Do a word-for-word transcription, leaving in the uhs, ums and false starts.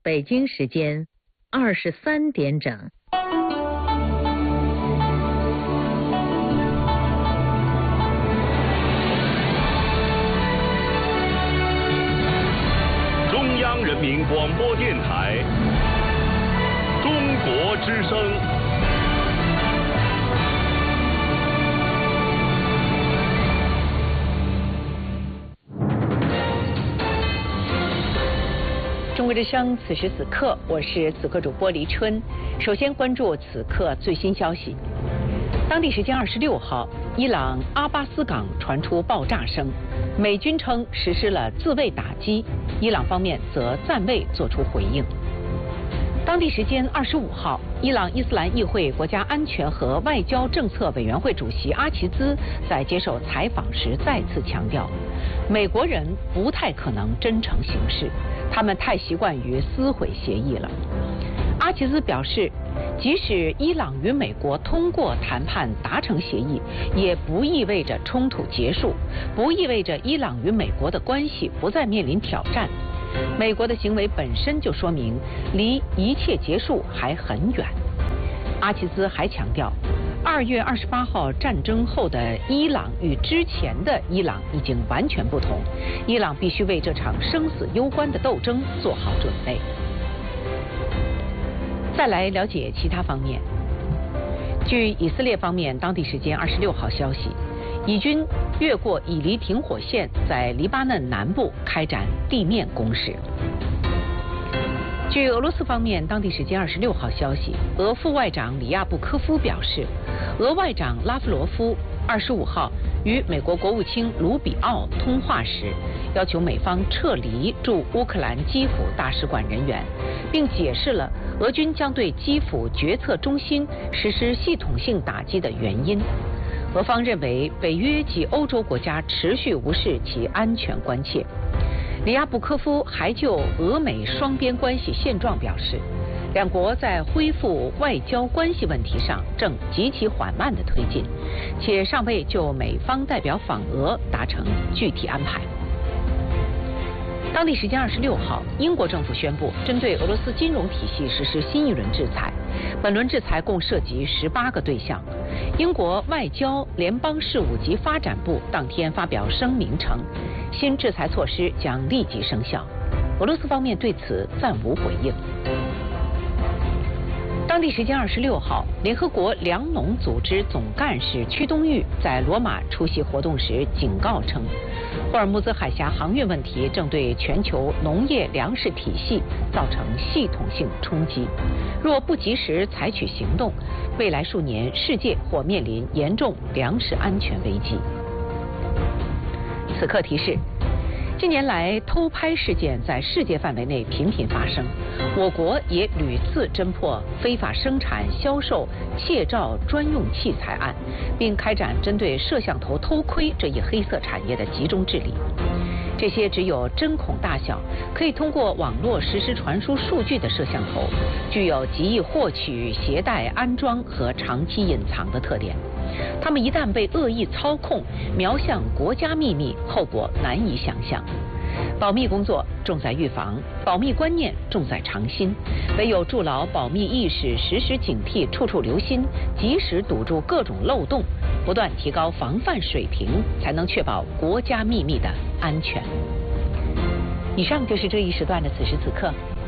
北京时间二十三点整。 中央人民广播电台中国之声。 中国之声，此时此刻，我是此刻主播黎春。首先关注此刻最新消息。当地时间二十六号，伊朗阿巴斯港传出爆炸声，美军称实施了自卫打击，伊朗方面则暂未作出回应。当地时间二十五号，伊朗伊斯兰议会国家安全和外交政策委员会主席阿齐兹在接受采访时再次强调，美国人不太可能真诚行事，他们太习惯于撕毁协议了。阿齐兹表示，即使伊朗与美国通过谈判达成协议，也不意味着冲突结束，不意味着伊朗与美国的关系不再面临挑战。美国的行为本身就说明离一切结束还很远。阿齐兹还强调，二月二十八号战争后的伊朗与之前的伊朗已经完全不同，伊朗必须为这场生死攸关的斗争做好准备。再来了解其他方面。据以色列方面当地时间二十六号消息，以军越过以黎停火线，在黎巴嫩南部开展地面攻势。据俄罗斯方面当地时间二十六号消息，俄副外长里亚布科夫表示，俄外长拉夫罗夫二十五号与美国国务卿卢比奥通话时，要求美方撤离驻乌克兰基辅大使馆人员，并解释了俄军将对基辅决策中心实施系统性打击的原因。俄方认为北约及欧洲国家持续无视其安全关切。里亚布科夫还就俄美双边关系现状表示，两国在恢复外交关系问题上正极其缓慢地推进，且尚未就美方代表访俄达成具体安排。当地时间二十六号，英国政府宣布针对俄罗斯金融体系实施新一轮制裁，本轮制裁共涉及十八个对象。英国外交、联邦事务及发展部当天发表声明称，新制裁措施将立即生效。俄罗斯方面对此暂无回应。当地时间二十六号，联合国粮农组织总干事屈冬玉在罗马出席活动时警告称，霍尔木兹海峡航运问题正对全球农业粮食体系造成系统性冲击，若不及时采取行动，未来数年世界或面临严重粮食安全危机。此刻提示，近年来偷拍事件在世界范围内频频发生，我国也屡次侦破非法生产、销售、窃照专用器材案，并开展针对摄像头偷窥这一黑色产业的集中治理。这些只有针孔大小，可以通过网络实时传输数据的摄像头，具有极易获取、携带、安装和长期隐藏的特点。它们一旦被恶意操控，瞄向国家秘密，后果难以想象。保密工作重在预防，保密观念重在常新。唯有筑牢保密意识，时时警惕，处处留心，及时堵住各种漏洞，不断提高防范水平，才能确保国家秘密的安全。以上就是这一时段的此时此刻。